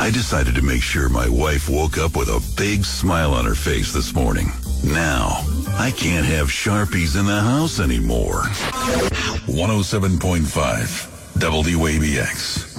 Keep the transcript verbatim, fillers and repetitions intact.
I decided to make sure my wife woke up with a big smile on her face this morning. Now, I can't have Sharpies in the house anymore. one oh seven point five W A B X.